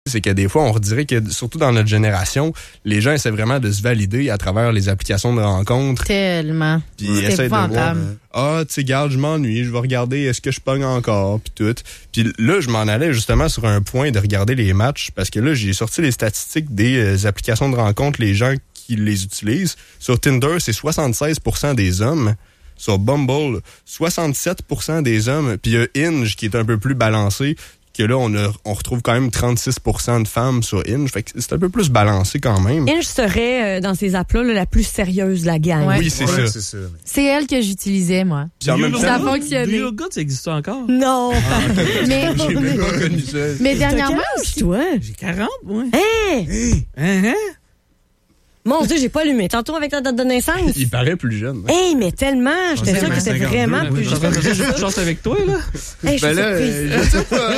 c'est que des fois, on dirait que, surtout dans notre génération, les gens essaient vraiment de se valider à travers les applications de rencontres. Tellement. Puis ils essaient de voir, tu sais, garde, je m'ennuie, je vais regarder, est-ce que je pogne encore, puis tout. Puis là, je m'en allais justement sur un point de regarder les matchs, parce que là, j'ai sorti les statistiques des applications de rencontres, les gens qui les utilisent. Sur Tinder, c'est 76% des hommes. Sur Bumble, 67% des hommes. Puis il y a Hinge qui est un peu plus balancé, que là, on retrouve quand même 36% de femmes sur Hinge. Fait que c'est un peu plus balancé quand même. Hinge serait, dans ces apps-là, la plus sérieuse de la gang. Ouais. Oui, c'est ça. C'est elle que j'utilisais, moi. Puis en même Ça a temps, fonctionné. Du yoga, ça existe encore? Non. Mais, j'ai même pas connu ça. mais dernièrement T'as quel âge, aussi. toi? J'ai 40, moi. Hey! Mon Dieu, j'ai pas allumé. Tantôt avec ta date de naissance. Il paraît plus jeune. Hey, mais tellement! J'étais sûre que c'était vraiment plus Je jeune. chante avec toi, là. Hey, je suis surprise. je sais pas.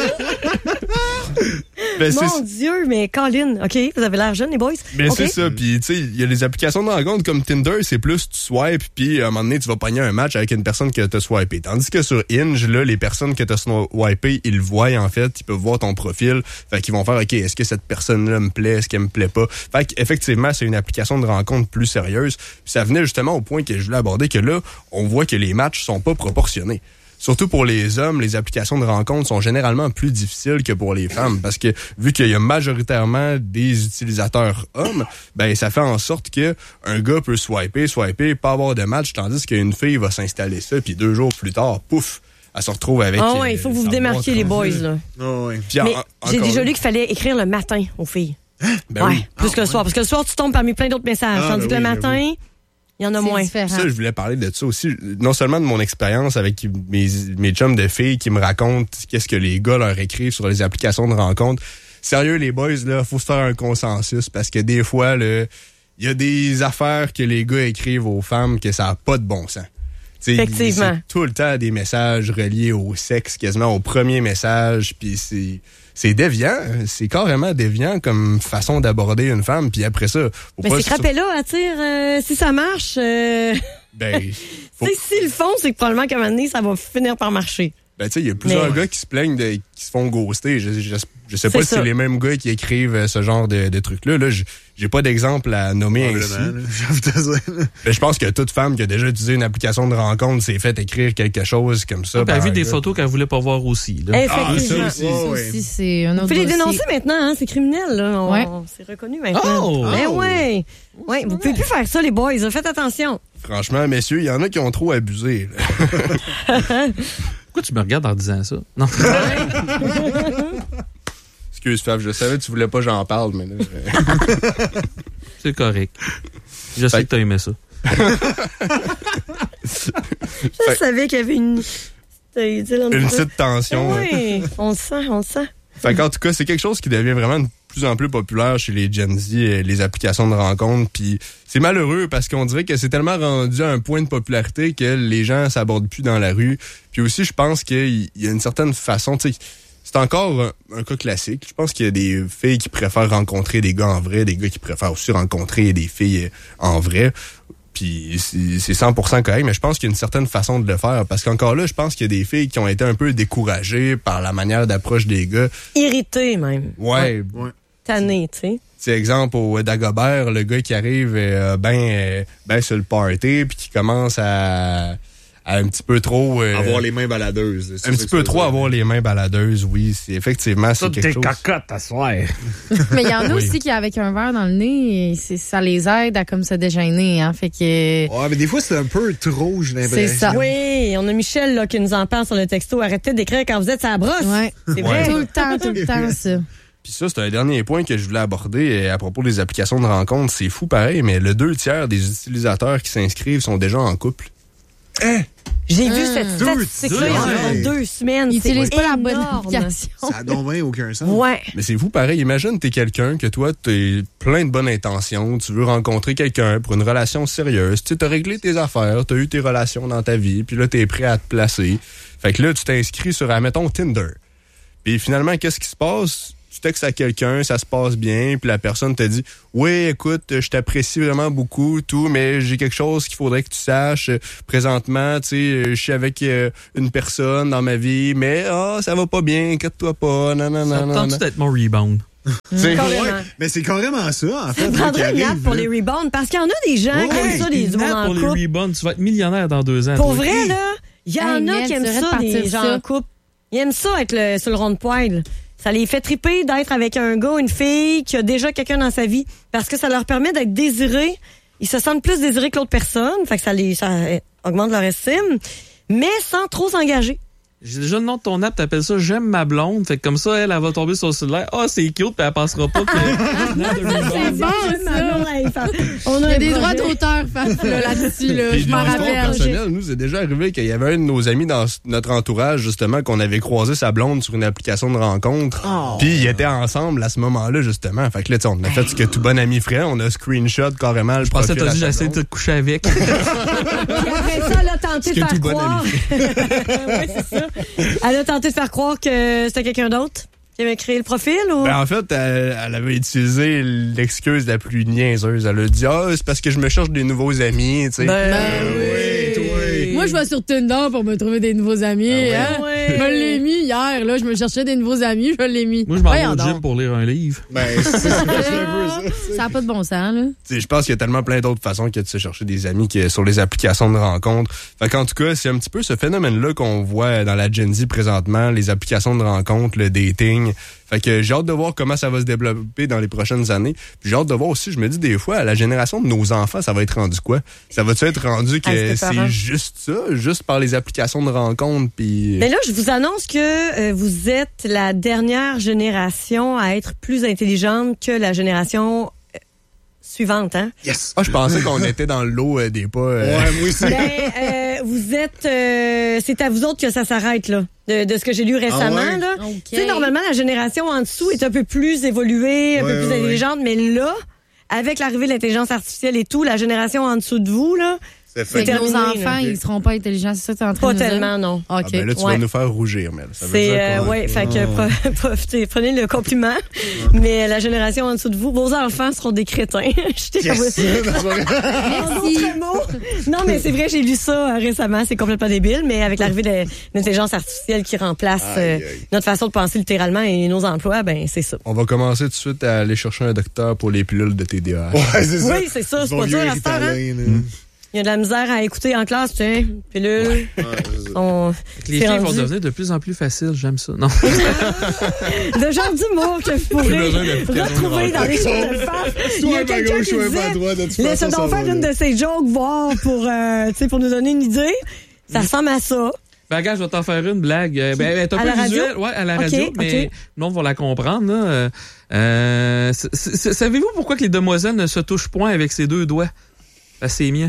Mon Dieu, mais Colin, OK, vous avez l'air jeune, les boys. Mais OK. c'est ça, puis tu sais, il y a les applications de rencontre comme Tinder, c'est plus tu swipes, puis à un moment donné, tu vas pogner un match avec une personne que t'as swipé. Tandis que sur Hinge, là, les personnes que t'as swipé, ils le voient en fait, ils peuvent voir ton profil, fait qu'ils vont faire, OK, est-ce que cette personne-là me plaît, est-ce qu'elle me plaît pas? Fait qu'effectivement, c'est une application de rencontre plus sérieuse. Puis ça venait justement au point que je voulais aborder, que là, on voit que les matchs sont pas proportionnés. Surtout pour les hommes, les applications de rencontre sont généralement plus difficiles que pour les femmes parce que vu qu'il y a majoritairement des utilisateurs hommes, ben ça fait en sorte que un gars peut swiper, pas avoir de match, tandis qu'une fille va s'installer ça, puis 2 jours plus tard, pouf, elle se retrouve avec... Ah ouais, il faut que vous vous démarquiez, les boys, là. Oh, ouais. Puis Mais j'ai déjà lu qu'il fallait écrire le matin aux filles. Ben oui. Plus que le soir. Parce que le soir, tu tombes parmi plein d'autres messages. Tandis que le matin, il y en a moins. Différent. Ça, je voulais parler de ça aussi. Non seulement de mon expérience avec mes chums de filles qui me racontent qu'est-ce que les gars leur écrivent sur les applications de rencontre. Sérieux, les boys, là, faut se faire un consensus parce que des fois, là, il y a des affaires que les gars écrivent aux femmes que ça n'a pas de bon sens. T'sais, Effectivement. c'est tout le temps des messages reliés au sexe, quasiment au premier message, puis c'est déviant, c'est carrément déviant comme façon d'aborder une femme, puis après ça... Mais ces crapets-là attirent, si ça marche... Ben, s'ils le font, c'est que probablement qu'à un moment donné, ça va finir par marcher. Ben, tu sais, il y a plusieurs gars qui se plaignent qui se font ghoster. Je sais pas si c'est les mêmes gars qui écrivent ce genre de trucs-là. Là, j'ai pas d'exemple à nommer ici. Ben, je pense que toute femme qui a déjà utilisé une application de rencontre s'est fait écrire quelque chose comme ça. Elle a vu des photos qu'elle voulait pas voir aussi. Là. Effectivement. Ça aussi, c'est un autre Vous pouvez les dossier. dénoncer maintenant, hein? C'est criminel, là. C'est reconnu maintenant. Ouais. Vous pouvez plus faire ça, les boys. Faites attention. Franchement, messieurs, il y en a qui ont trop abusé. Pourquoi tu me regardes en disant ça? Non. Excuse, Fab, je savais que tu voulais pas que j'en parle, mais là... C'est correct. Je sais que t'as aimé ça. Je savais qu'il y avait une petite tension. Oui, on le sent. Fait qu'en tout cas, c'est quelque chose qui devient vraiment de plus en plus populaire chez les Gen Z, les applications de rencontres. Puis c'est malheureux parce qu'on dirait que c'est tellement rendu à un point de popularité que les gens s'abordent plus dans la rue. Puis aussi, je pense qu'il y a une certaine façon, tu sais, c'est encore un cas classique. Je pense qu'il y a des filles qui préfèrent rencontrer des gars en vrai, des gars qui préfèrent aussi rencontrer des filles en vrai. Puis c'est 100% correct, mais je pense qu'il y a une certaine façon de le faire. Parce qu'encore là, je pense qu'il y a des filles qui ont été un peu découragées par la manière d'approche des gars. Irritées, même. Ouais. Tannées, tu sais. C'est exemple au Dagobert, le gars qui arrive ben sur le party puis qui commence à un petit peu trop... avoir les mains baladeuses. Un petit peu trop avoir les mains baladeuses, oui. C'est effectivement, c'est quelque chose... Toutes tes cocottes à soir. Mais il y en a aussi qui, avec un verre dans le nez, ça les aide à comme se déjeuner, hein. Fait que... Ouais, mais des fois, c'est un peu trop, j'ai l'impression. C'est ça. Oui, on a Michel là, qui nous en parle sur le texto. Arrêtez d'écrire quand vous êtes à la brosse. Ouais. C'est vrai. Tout le temps, ça. Puis ça, c'est un dernier point que je voulais aborder à propos des applications de rencontre. C'est fou pareil, mais le 2/3 des utilisateurs qui s'inscrivent sont déjà en couple. J'ai vu cette statistique-là il y a 2 semaines. Ils n'utilisent pas la bonne énorme. application. Ça a donc bien aucun sens. Ouais. Mais c'est fou pareil. Imagine, t'es quelqu'un que toi, t'es plein de bonnes intentions. Tu veux rencontrer quelqu'un pour une relation sérieuse. Tu as réglé tes affaires, t'as eu tes relations dans ta vie, puis là, t'es prêt à te placer. Fait que là, tu t'inscris sur, admettons, Tinder. Puis finalement, qu'est-ce qui se passe? Tu textes à quelqu'un, ça se passe bien, puis la personne te dit « Oui, écoute, je t'apprécie vraiment beaucoup, tout, mais j'ai quelque chose qu'il faudrait que tu saches. Présentement, tu sais, je suis avec une personne dans ma vie, mais ça va pas bien, inquiète-toi pas, non. » Ça tente d'être mon rebound. Mais c'est carrément ça, en fait. Ça prendrait une app pour les rebounds, parce qu'il y en a des gens qui aiment ça, les une app pour les rebounds. Tu vas être millionnaire dans 2 ans. Pour vrai, là, il y en a qui aiment ça, des gens en couple. Ils aiment ça être sur le rond de poil. Ça les fait triper d'être avec un gars, une fille qui a déjà quelqu'un dans sa vie, parce que ça leur permet d'être désirés. Ils se sentent plus désirés que l'autre personne, fait que ça augmente leur estime, mais sans trop s'engager. J'ai déjà le nom de ton app, t'appelles ça J'aime ma blonde. Fait que comme ça, elle va tomber sur le cellulaire. Ah, c'est cute, puis elle passera pas. C'est bon, ça. On a des droits d'auteur, là-dessus, là. Je m'en rappelle. Nous, c'est déjà arrivé qu'il y avait un de nos amis dans notre entourage, justement, qu'on avait croisé sa blonde sur une application de rencontre. Puis ils étaient ensemble à ce moment-là, justement. Fait que là, on a fait ce que tout bon ami ferait. On a screenshot carrément le profil. Je pensais que t'as dit, j'essaie de te coucher avec. Puis après ça, elle a tenté de faire croire. Oui, c'est ça. Elle a tenté de faire croire que c'était quelqu'un d'autre qui avait créé le profil ou? En fait, elle avait utilisé l'excuse la plus niaiseuse. Elle a dit, c'est parce que je me cherche des nouveaux amis, tu sais. Oui, toi. Moi, je vais sur Tinder pour me trouver des nouveaux amis. Je me l'ai mis hier, là. Je me cherchais des nouveaux amis, je l'ai mis. Moi, je m'en vais au gym pour lire un livre. Ça n'a pas de bon sens, là. Je pense qu'il y a tellement plein d'autres façons que de se chercher des amis sur les applications de rencontres. Fait qu'en tout cas, c'est un petit peu ce phénomène-là qu'on voit dans la Gen Z présentement, les applications de rencontres, le dating. Fait que j'ai hâte de voir comment ça va se développer dans les prochaines années. Puis j'ai hâte de voir aussi, je me dis des fois, à la génération de nos enfants, ça va être rendu quoi? Ça va-tu être rendu que c'est juste ça, juste par les applications de rencontres? Puis... Mais là, je vous annonce que vous êtes la dernière génération à être plus intelligente que la génération suivante, hein? Yes! Je pensais qu'on était dans le lot des pas... Ouais, moi aussi. Vous êtes... c'est à vous autres que ça s'arrête, là. De ce que j'ai lu récemment, là. Okay. Tu sais, normalement, la génération en dessous est un peu plus évoluée, un peu plus intelligente, mais là, avec l'arrivée de l'intelligence artificielle et tout, la génération en dessau de vous, là... C'est terminé, nos enfants, ils seront pas intelligents, c'est ça que tu es en train de dire? Pas tellement, non. OK. Ben là, tu vas nous faire rougir, Mel. Ça veut dire fait que profitez, prenez le compliment. Mais la génération en dessous de vous, vos enfants seront des crétins. Merci. Non, mais c'est vrai, j'ai lu ça récemment. C'est complètement débile, mais avec l'arrivée de l'intelligence artificielle qui remplace notre façon de penser littéralement et nos emplois, ben c'est ça. On va commencer tout de suite à aller chercher un docteur pour les pilules de TDAH. Ouais, c'est ça. Oui, c'est ça. C'est pas dur à faire, hein? Il y a de la misère à écouter en classe, tu sais. Pilule. Les filles vont devenir de plus en plus faciles, j'aime ça. Non. Le genre d'humour que vous pourrez retrouver dans les choses de femmes. Il y a quelqu'un qui disait, laisse donc faire une de ces jokes, voir pour nous donner une idée. Ça ressemble à ça. Ben, regarde, je vais t'en faire une blague. Elle est un peu visuelle. Ouais, à la radio, mais nous, on va la comprendre, là. Savez-vous pourquoi que les demoiselles ne se touchent point avec ses 2 doigts? Ben, c'est mien.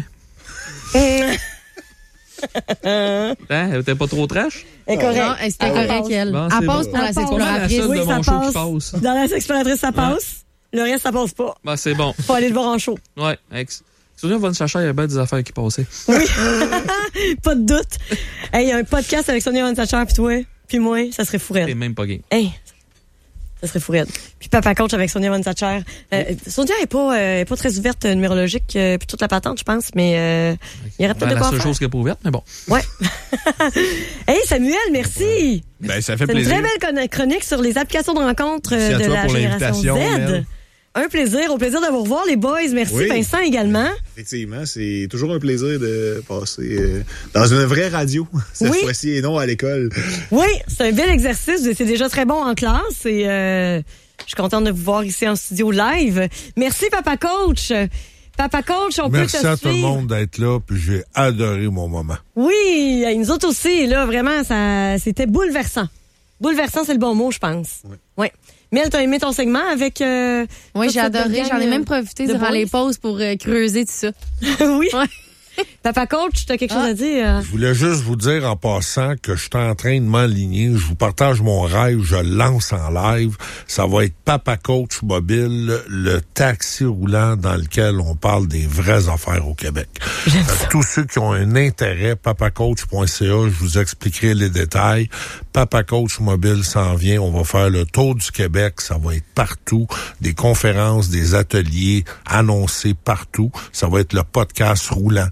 Hein? T'es pas trop trash? Elle est correcte. Non, c'était correct, elle. Bon, elle passe pour la sexploratrice. Oui, ça passe. Dans la sexploratrice, ça passe. Le reste, ça passe pas. Ben, c'est bon. Faut aller le voir en show. Ouais, Sonia Von Sacher, il y a bien des affaires qui passaient. Oui. Pas de doute. Il y a un podcast avec Sonia Von Sacher, puis toi, puis moi, ça serait fourette. T'es même pas gay. Ça serait fourette. Puis Papa Coach avec Sonia Von Sacher. Sonia est pas très ouverte numérologique, puis toute la patente, je pense, mais il y aurait peut-être de quoi la seule chose qui est pas ouverte, mais bon. Ouais. Hey Samuel, merci. Ben, ça fait plaisir. C'est une très belle chronique sur les applications de rencontres de la génération Z. Mel. Un plaisir, au plaisir de vous revoir les boys. Merci Vincent également. Effectivement, c'est toujours un plaisir de passer dans une vraie radio cette fois-ci et non à l'école. Oui, c'est un bel exercice. Vous étiez déjà très bon en classe et je suis contente de vous voir ici en studio live. Merci Papa Coach. Papa Coach, on peut te suivre. Merci à tout le monde d'être là, puis j'ai adoré mon moment. Oui, nous autres aussi, là, vraiment, c'était bouleversant. Bouleversant, c'est le bon mot, je pense. Oui. Mel, t'as aimé ton segment avec... oui, j'ai adoré. J'en ai même profité durant les pauses pour creuser tout ça. Oui. Ouais. Papa Coach, t'as quelque chose à dire? Je voulais juste vous dire en passant que je suis en train de m'enligner. Je vous partage mon rêve, je le lance en live. Ça va être Papa Coach Mobile, le taxi roulant dans lequel on parle des vraies affaires au Québec. Tous ceux qui ont un intérêt, papacoach.ca, je vous expliquerai les détails. Papa Coach Mobile s'en vient. On va faire le tour du Québec. Ça va être partout. Des conférences, des ateliers annoncés partout. Ça va être le podcast roulant où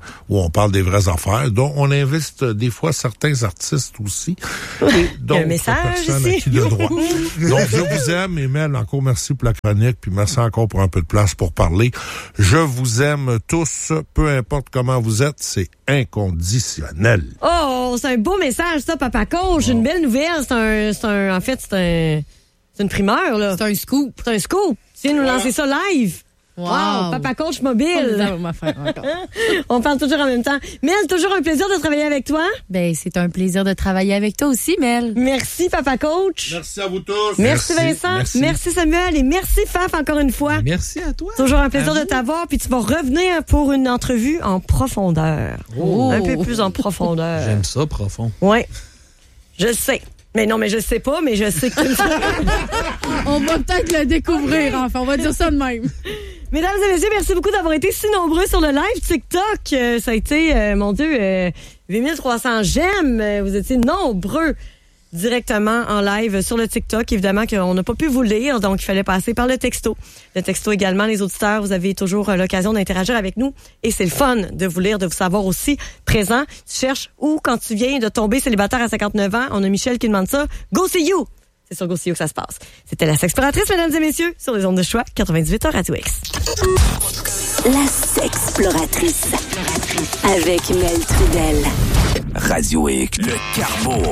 on parle des vraies affaires, dont on invite des fois certains artistes aussi. Et d'autres personnes à qui de droit. Donc, je vous aime, et Mel, encore merci pour la chronique, puis merci encore pour un peu de place pour parler. Je vous aime tous, peu importe comment vous êtes, c'est inconditionnel. Oh, c'est un beau message, ça, Papa Coach. Une belle nouvelle. C'est une primeur, là. C'est un scoop. C'est un scoop. Tu viens nous lancer ça live. Wow, Papa Coach mobile. On parle toujours en même temps. Mel, toujours un plaisir de travailler avec toi. Ben, c'est un plaisir de travailler avec toi aussi, Mel. Merci, Papa Coach. Merci à vous tous. Merci Vincent. Merci Samuel. Et merci, Faf, encore une fois. Merci à toi. Toujours un plaisir de t'avoir. Puis tu vas revenir pour une entrevue en profondeur. Un peu plus en profondeur. J'aime ça, profond. Ouais. Je sais. Mais non, mais je sais pas, mais je sais que... On va peut-être le découvrir, enfin. On va dire ça de même. Mesdames et messieurs, merci beaucoup d'avoir été si nombreux sur le live TikTok. Ça a été, mon Dieu, 8300 j'aime. Vous étiez nombreux directement en live sur le TikTok. Évidemment qu'on n'a pas pu vous lire, donc il fallait passer par le texto. Le texto également, les auditeurs, vous avez toujours l'occasion d'interagir avec nous. Et c'est le fun de vous lire, de vous savoir aussi présent. Tu cherches où quand tu viens de tomber célibataire à 59 ans. On a Michel qui demande ça. Go see you! C'est sur Go see you que ça se passe. C'était la Sexploratrice, mesdames et messieurs, sur les ondes de choix, 98 heures Radio X. La Sexploratrice. Avec Mel Trudel. Radio X, le Carbo.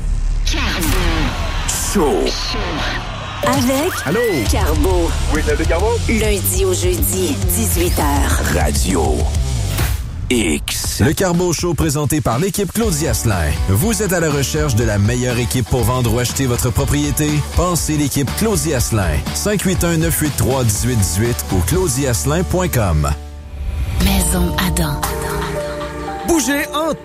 Show. Avec Allô? Carbo. Oui, c'est le Carbo. Lundi au jeudi, 18h. Radio X. Le Carbo Show présenté par l'équipe Claudia Asselin. Vous êtes à la recherche de la meilleure équipe pour vendre ou acheter votre propriété? Pensez l'équipe Claudia Asselin. 581-983-1818 ou claudiasselin.com. Maison Adam. Bougez en